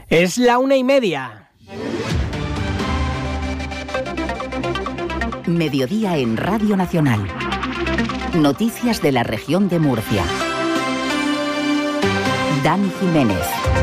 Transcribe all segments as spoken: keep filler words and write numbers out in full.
Es la una y media. Mediodía en Radio Nacional. Noticias de la región de Murcia. Dani Jiménez.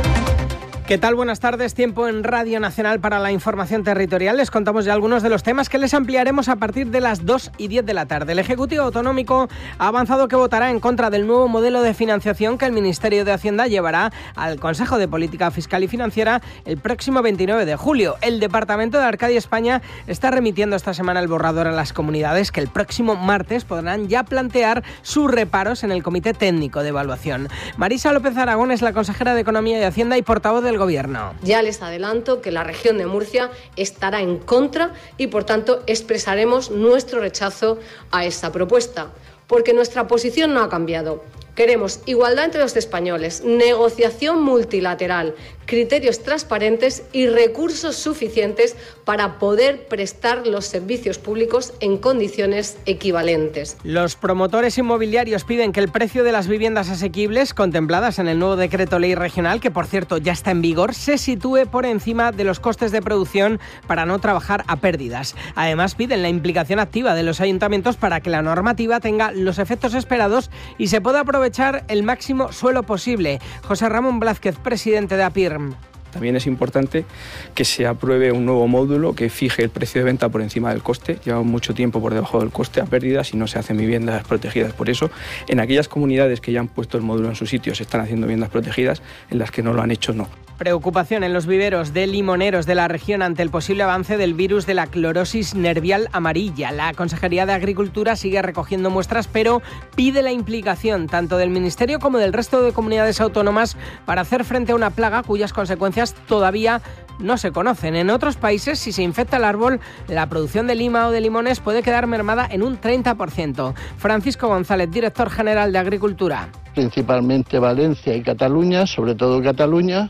¿Qué tal? Buenas tardes. Tiempo en Radio Nacional para la información territorial. Les contamos ya algunos de los temas que les ampliaremos a partir de las dos y diez de la tarde. El Ejecutivo Autonómico ha avanzado que votará en contra del nuevo modelo de financiación que el Ministerio de Hacienda llevará al Consejo de Política Fiscal y Financiera el próximo veintinueve de julio. El Departamento de Arcadia España está remitiendo esta semana el borrador a las comunidades que el próximo martes podrán ya plantear sus reparos en el Comité Técnico de Evaluación. Marisa López Aragón es la consejera de Economía y Hacienda y portavoz del Gobierno. Ya les adelanto que la región de Murcia estará en contra y, por tanto, expresaremos nuestro rechazo a esta propuesta, porque nuestra posición no ha cambiado. Queremos igualdad entre los españoles, negociación multilateral, criterios transparentes y recursos suficientes para poder prestar los servicios públicos en condiciones equivalentes. Los promotores inmobiliarios piden que el precio de las viviendas asequibles contempladas en el nuevo decreto ley regional, que por cierto ya está en vigor, se sitúe por encima de los costes de producción para no trabajar a pérdidas. Además, piden la implicación activa de los ayuntamientos para que la normativa tenga los efectos esperados y se pueda aprovechar aprovechar el máximo suelo posible. José Ramón Blázquez, presidente de APIRM. También es importante que se apruebe un nuevo módulo que fije el precio de venta por encima del coste. Llevamos mucho tiempo por debajo del coste a pérdidas y no se hacen viviendas protegidas. Por eso, en aquellas comunidades que ya han puesto el módulo en su sitio se están haciendo viviendas protegidas, en las que no lo han hecho, no. Preocupación en los viveros de limoneros de la región ante el posible avance del virus de la clorosis nervial amarilla. La Consejería de Agricultura sigue recogiendo muestras, pero pide la implicación tanto del Ministerio como del resto de comunidades autónomas para hacer frente a una plaga cuyas consecuencias todavía no se conocen. En otros países, si se infecta el árbol, la producción de lima o de limones puede quedar mermada en un treinta por ciento. Francisco González, director general de Agricultura. Principalmente Valencia y Cataluña, sobre todo Cataluña,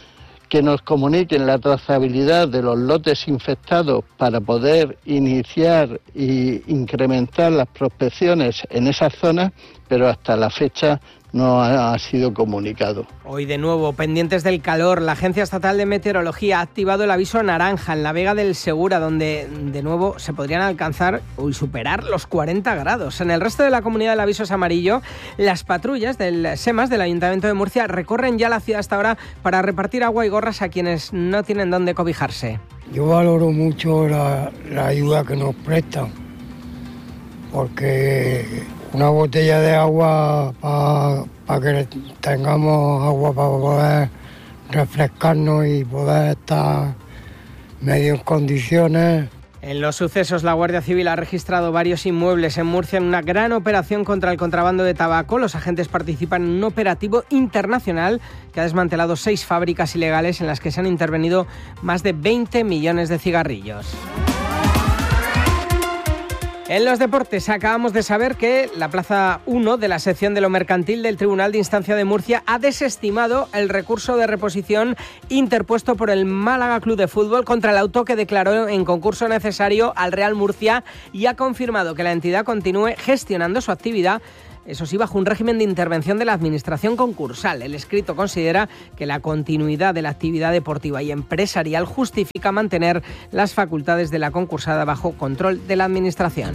que nos comuniquen la trazabilidad de los lotes infectados para poder iniciar e incrementar las prospecciones en esas zonas, pero hasta la fecha no ha sido comunicado. Hoy de nuevo, pendientes del calor, la Agencia Estatal de Meteorología ha activado el aviso naranja en la Vega del Segura, donde de nuevo se podrían alcanzar y superar los cuarenta grados. En el resto de la comunidad el aviso es amarillo. Las patrullas del SEMAS del Ayuntamiento de Murcia recorren ya la ciudad hasta ahora para repartir agua y gorras a quienes no tienen dónde cobijarse. Yo valoro mucho la, la ayuda que nos prestan, porque una botella de agua para pa que tengamos agua para poder refrescarnos y poder estar medio en condiciones. En los sucesos, la Guardia Civil ha registrado varios inmuebles en Murcia en una gran operación contra el contrabando de tabaco. Los agentes participan en un operativo internacional que ha desmantelado seis fábricas ilegales en las que se han intervenido más de veinte millones de cigarrillos. En los deportes, acabamos de saber que la Plaza uno de la sección de lo mercantil del Tribunal de Instancia de Murcia ha desestimado el recurso de reposición interpuesto por el Málaga Club de Fútbol contra el auto que declaró en concurso necesario al Real Murcia y ha confirmado que la entidad continúe gestionando su actividad, eso sí, bajo un régimen de intervención de la administración concursal. El escrito considera que la continuidad de la actividad deportiva y empresarial justifica mantener las facultades de la concursada bajo control de la administración.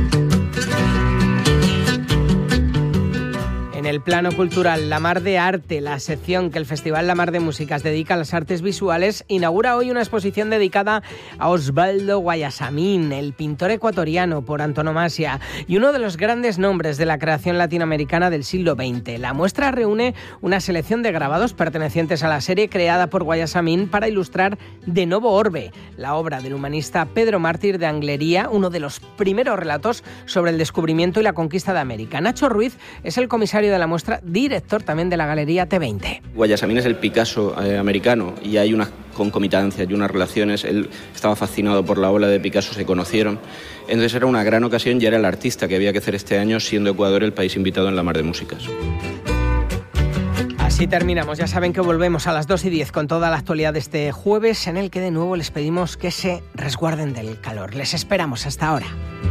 En el plano cultural, La Mar de Arte, la sección que el Festival La Mar de Músicas dedica a las artes visuales, inaugura hoy una exposición dedicada a Osvaldo Guayasamín, el pintor ecuatoriano por antonomasia y uno de los grandes nombres de la creación latinoamericana del siglo veinte. La muestra reúne una selección de grabados pertenecientes a la serie creada por Guayasamín para ilustrar De Novo Orbe, la obra del humanista Pedro Mártir de Anglería, uno de los primeros relatos sobre el descubrimiento y la conquista de América. Nacho Ruiz es el comisario de la muestra, director también de la Galería T veinte. Guayasamín es el Picasso eh, americano y hay unas concomitancias y unas relaciones. Él estaba fascinado por la obra de Picasso, se conocieron. Entonces era una gran ocasión y era el artista que había que hacer este año, siendo Ecuador el país invitado en la Mar de Músicas. Así terminamos. Ya saben que volvemos a las dos y diez con toda la actualidad de este jueves, en el que de nuevo les pedimos que se resguarden del calor. Les esperamos hasta ahora.